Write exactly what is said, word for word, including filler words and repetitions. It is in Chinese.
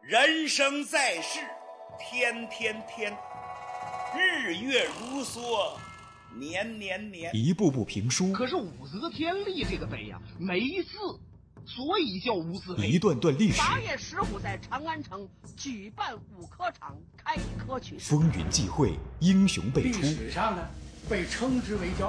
人生在世，天天天，日月如梭，年年年。 一部部评书， 可是武则天立这个碑呀、啊，没字，所以叫无字碑。 一段段历史。 八月十五在长安城举办武科场开科取士， 风云际会，英雄辈出。 历史上呢，被称之为叫